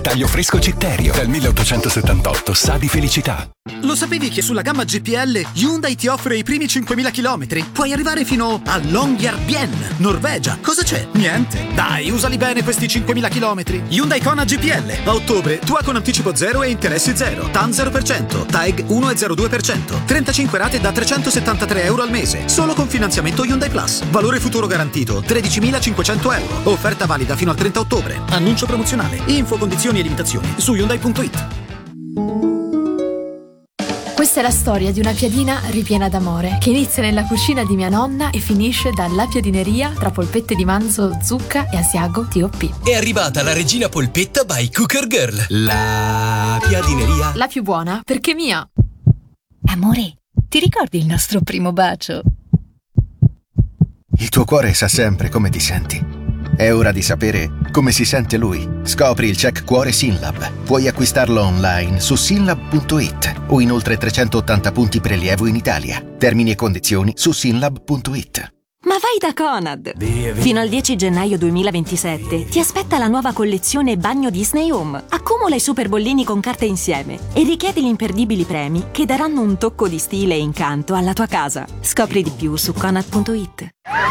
taglio fresco Citterio. Dal 1878 sa di felicità. Lo sapevi che sulla gamma GPL Hyundai ti offre i primi 5.000 chilometri? Puoi arrivare fino a Longyearbyen, Norvegia. Cosa c'è? Niente. Dai, usali bene questi 5.000 chilometri. Hyundai Kona GPL. A ottobre, tua con anticipo 0 e interessi 0. TAN 0%. TAEG 1,02%. 35 rate da €373 al mese. Solo con finanziamento Hyundai Plus. Valore futuro garantito 13.500 euro. Offerta valida fino al 30 ottobre. Annuncio promozionale. Info, condizioni e limitazioni su Hyundai.it. Questa è la storia di una piadina ripiena d'amore che inizia nella cucina di mia nonna e finisce dalla piadineria tra polpette di manzo, zucca e asiago T.O.P. È arrivata la regina polpetta by Cooker Girl. La piadineria. La più buona perché mia. Amore, ti ricordi il nostro primo bacio? Il tuo cuore sa sempre come ti senti. È ora di sapere come si sente lui. Scopri il check cuore Synlab. Puoi acquistarlo online su synlab.it o in oltre 380 punti prelievo in Italia. Termini e condizioni su synlab.it. Ma vai da Conad! Via. Fino al 10 gennaio 2027 ti aspetta la nuova collezione Bagno Disney Home. Accumula i super bollini con carte insieme e richiedi gli imperdibili premi che daranno un tocco di stile e incanto alla tua casa. Scopri di più su Conad.it.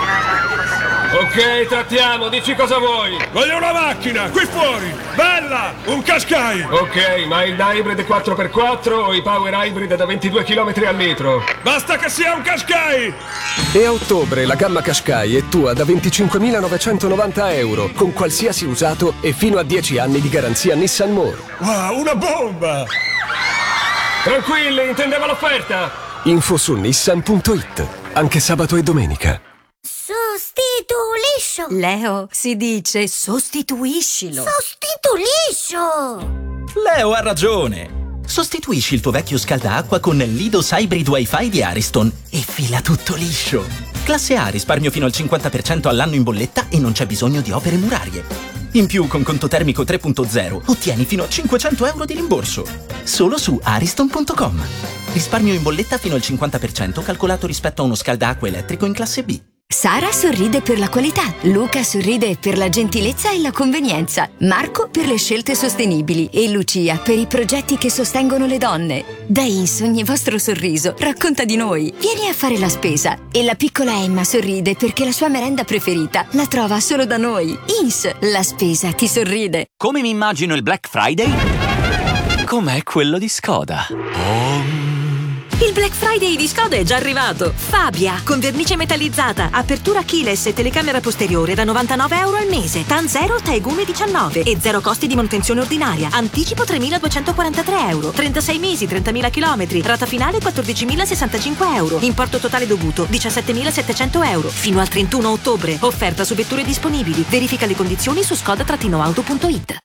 Ok, trattiamo, dici cosa vuoi. Voglio una macchina, qui fuori, bella, un Qashqai. Ok, ma il hybrid 4x4 o i power hybrid da 22 km al litro? Basta che sia un Qashqai. E a ottobre la gamma Qashqai è tua da 25.990 euro, con qualsiasi usato e fino a 10 anni di garanzia Nissan More. Wow, una bomba. Tranquilli, intendevo l'offerta. Info su nissan.it, anche sabato e domenica. Sostituiscio. Leo, si dice sostituiscilo. Sostituiscio. Leo ha ragione. Sostituisci il tuo vecchio scaldaacqua con l'Idos Hybrid Wi-Fi di Ariston e fila tutto liscio. Classe A, risparmio fino al 50% all'anno in bolletta e non c'è bisogno di opere murarie. In più, con conto termico 3.0, ottieni fino a 500 euro di rimborso. Solo su ariston.com. Risparmio in bolletta fino al 50% calcolato rispetto a uno scaldaacqua elettrico in classe B. Sara sorride per la qualità, Luca sorride per la gentilezza e la convenienza, Marco per le scelte sostenibili e Lucia per i progetti che sostengono le donne. Da Ins ogni vostro sorriso racconta di noi. Vieni a fare la spesa. E la piccola Emma sorride perché la sua merenda preferita la trova solo da noi. Ins, la spesa ti sorride. Come mi immagino il Black Friday? Com'è quello di Skoda? Il Black Friday di Skoda è già arrivato. Fabia, con vernice metallizzata, apertura keyless e telecamera posteriore da 99 euro al mese. TAN 0, TAEG 1,19 e 0 costi di manutenzione ordinaria. Anticipo 3.243 euro. 36 mesi, 30.000 chilometri. Rata finale 14.065 euro. Importo totale dovuto 17.700 euro. Fino al 31 ottobre. Offerta su vetture disponibili. Verifica le condizioni su skoda-auto.it.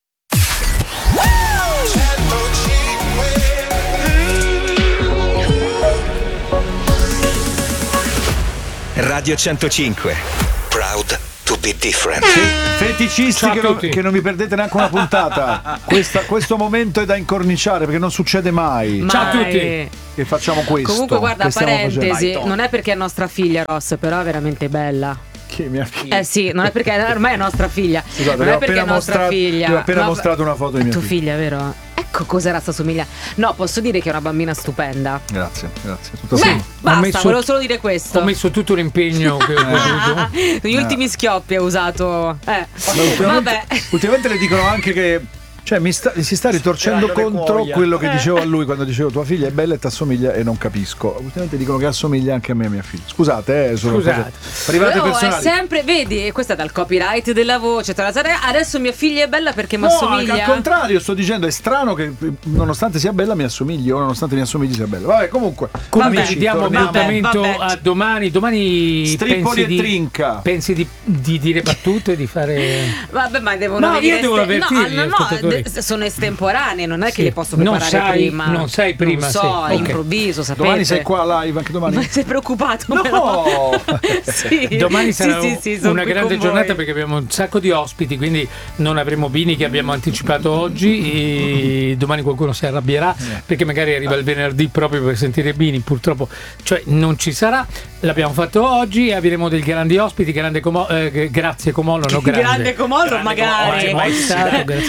Radio 105. Proud to be different. Feticisti che non vi perdete neanche una puntata. Questo momento è da incorniciare perché non succede mai. Ciao a tutti. Che facciamo questo. Comunque guarda, che stiamo parentesi, facendo? non è perché è nostra figlia Ross, però è veramente bella. Che mia figlia? Eh sì, non è perché ormai è nostra figlia. Scusate, non è perché è nostra figlia. Ti ho appena mostrato una foto di mia tua figlia. figlia, vero? Ecco cos'era sta somiglia. No, posso dire che è una bambina stupenda. Grazie. Basta, volevo solo dire questo. Ho messo tutto l'impegno che ho potuto. Gli ultimi schioppi ha usato. Vabbè. Ultimamente le dicono anche che si sta ritorcendo contro quello che dicevo a lui quando dicevo tua figlia è bella e ti assomiglia e non capisco. Ultimamente dicono che assomiglia anche a me e a mia figlia. Scusate, sono cose private e personali. È sempre, vedi, questa è dal copyright della voce. Adesso mia figlia è bella perché mi assomiglia. Al contrario, sto dicendo è strano che nonostante sia bella mi assomigli o nonostante mi assomigli sia bella. Vabbè, comunque amici, diamo appuntamento a domani. Domani Stripoli e Trinca. Pensi di dire battute, di fare. Vabbè, ma devono io devo avvertirli. Sono estemporanee, non è che le posso preparare prima. Non sai prima. Non so, improvviso, sapete. Domani sei qua live anche domani. Ma sei preoccupato? No. Sì. Domani sarà una grande giornata voi. perché abbiamo un sacco di ospiti, quindi non avremo Bini che abbiamo anticipato oggi e domani qualcuno si arrabbierà perché magari arriva il venerdì proprio per sentire Bini, purtroppo non ci sarà. L'abbiamo fatto oggi e avremo dei grandi ospiti, grazie Comollo, no grande. Grande Comollo magari. Mai stato, grazie Comollo.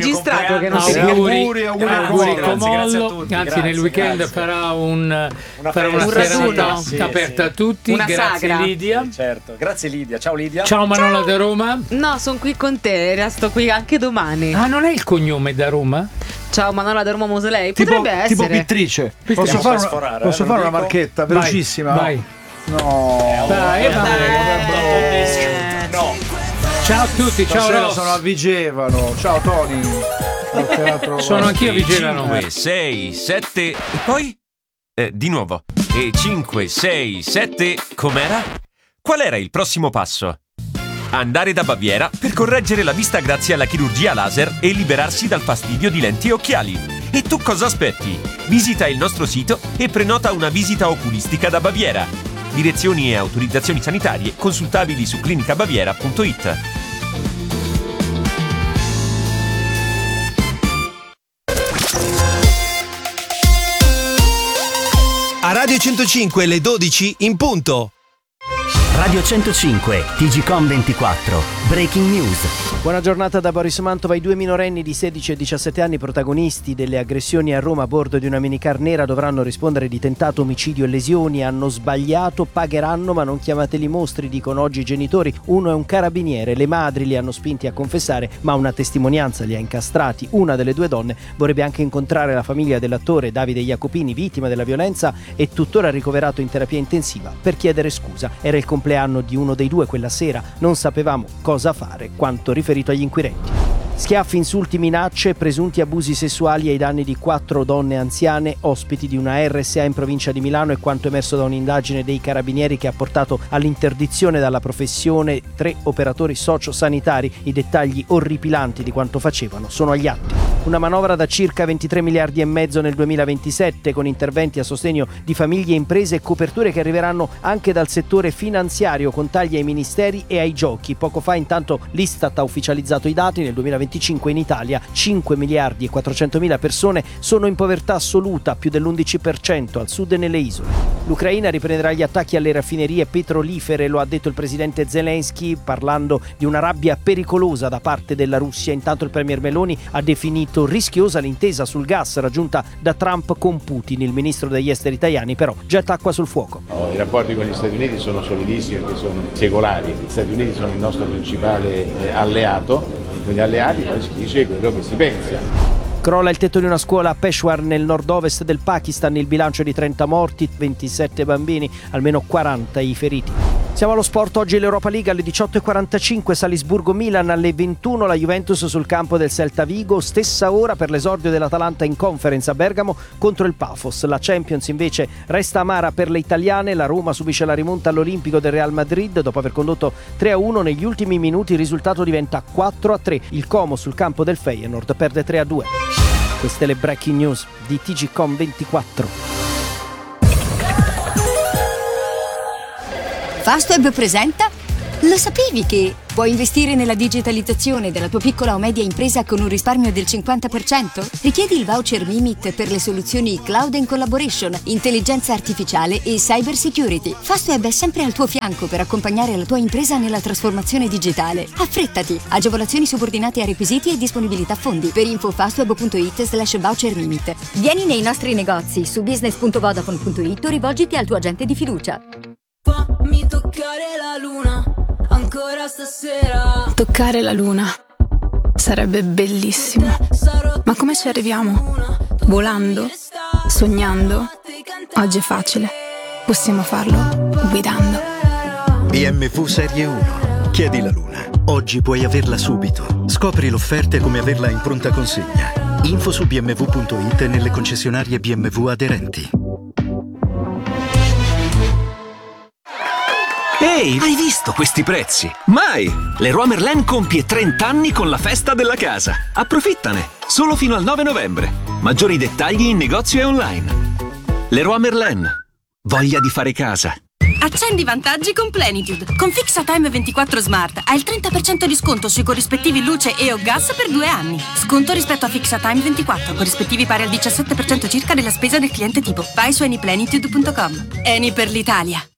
registrato che non si auguri grazie a Comollo. tutti. Anzi, Grazie, nel weekend grazie. farà una festa. serata Sì, aperta a tutti. Una Grazie sagra. Lidia. Certo, grazie Lidia. Ciao Lidia. Ciao Manola da Roma. No, sono qui con te, resto qui anche domani. Ah, non è il cognome da Roma? Ciao Manola da Roma Mausolei. Tipo Potrebbe essere. Tipo pittrice. Posso Non fare fai una, sforare, posso non fare una dico. marchetta velocissima? Vai. No. Dai. No. Ciao a tutti, ciao Stasera Ross. sono a Vigevano. Ciao Tony. Al teatro. Sono anch'io a Vigevano. 5, 6, 7 e poi? Di nuovo. E 5, 6, 7, com'era? Qual era il prossimo passo? Andare da Baviera per correggere la vista grazie alla chirurgia laser e liberarsi dal fastidio di lenti e occhiali. E tu cosa aspetti? Visita il nostro sito e prenota una visita oculistica da Baviera. Direzioni e autorizzazioni sanitarie consultabili su clinicabaviera.it. A Radio 105 le 12 in punto. Radio 105, TGcom 24, Breaking News. Buona giornata da Boris Mantova. I due minorenni di 16 e 17 anni protagonisti delle aggressioni a Roma a bordo di una minicar nera dovranno rispondere di tentato omicidio e lesioni. Hanno sbagliato, pagheranno, ma non chiamateli mostri, dicono oggi i genitori. Uno è un carabiniere, le madri li hanno spinti a confessare, ma una testimonianza li ha incastrati. Una delle due donne vorrebbe anche incontrare la famiglia dell'attore Davide Jacopini, vittima della violenza e tuttora ricoverato in terapia intensiva, per chiedere scusa. Era il compleanno di uno dei due quella sera, non sapevamo cosa fare, quanto riferito agli inquirenti. Schiaffi, insulti, minacce, presunti abusi sessuali ai danni di 4 donne anziane ospiti di una RSA in provincia di Milano è quanto emerso da un'indagine dei carabinieri che ha portato all'interdizione dalla professione 3 operatori sociosanitari. I dettagli orripilanti di quanto facevano sono agli atti. Una manovra da circa 23 miliardi e mezzo nel 2027 con interventi a sostegno di famiglie e imprese e coperture che arriveranno anche dal settore finanziario con tagli ai ministeri e ai giochi. Poco fa intanto l'Istat ha ufficializzato i dati. Nel 2025 in Italia 5 miliardi e 400 mila persone sono in povertà assoluta, più dell'11% al sud e nelle isole. L'Ucraina riprenderà gli attacchi alle raffinerie petrolifere, lo ha detto il presidente Zelensky parlando di una rabbia pericolosa da parte della Russia. Intanto il premier Meloni ha definito rischiosa l'intesa sul gas raggiunta da Trump con Putin. Il ministro degli esteri italiani però getta acqua sul fuoco. I rapporti con gli Stati Uniti sono solidissimi perché sono secolari. Gli Stati Uniti sono il nostro principale alleato. Con gli alleati poi si dice quello che si pensa. Crolla il tetto di una scuola a Peshawar nel nord-ovest del Pakistan, il bilancio di 30 morti, 27 bambini, almeno 40 i feriti. Siamo allo sport, oggi l'Europa League alle 18.45, Salisburgo-Milan, alle 21 la Juventus sul campo del Celta Vigo, stessa ora per l'esordio dell'Atalanta in Conference a Bergamo contro il Pafos. La Champions invece resta amara per le italiane, la Roma subisce la rimonta all'Olimpico del Real Madrid dopo aver condotto 3-1 negli ultimi minuti, il risultato diventa 4-3. Il Como sul campo del Feyenoord perde 3-2. Queste le breaking news di TGcom 24. Fastweb presenta. Lo sapevi che puoi investire nella digitalizzazione della tua piccola o media impresa con un risparmio del 50%? Richiedi il voucher Mimit per le soluzioni Cloud and Collaboration, intelligenza artificiale e cyber security. Fastweb è sempre al tuo fianco per accompagnare la tua impresa nella trasformazione digitale. Affrettati! Agevolazioni subordinate a requisiti e disponibilità fondi. Per info fastweb.it/voucher Mimit. Vieni nei nostri negozi su business.vodafone.it o rivolgiti al tuo agente di fiducia. Fammi toccare la luna ancora stasera. Toccare la luna sarebbe bellissimo. Ma come ci arriviamo? Volando? Sognando? Oggi è facile. Possiamo farlo guidando. BMW Serie 1. Chiedi la luna. Oggi puoi averla subito. Scopri l'offerta e come averla in pronta consegna. Info su bmw.it e nelle concessionarie BMW aderenti. Ehi, hai visto questi prezzi? Mai! Leroy Merlin compie 30 anni con la festa della casa. Approfittane! Solo fino al 9 novembre. Maggiori dettagli in negozio e online. Leroy Merlin. Voglia di fare casa. Accendi vantaggi con Plenitude. Con FixaTime 24 Smart hai il 30% di sconto sui corrispettivi luce e o gas per 2 anni. Sconto rispetto a FixaTime 24, corrispettivi pari al 17% circa della spesa del cliente tipo. Vai su anyplenitude.com. Eni per l'Italia.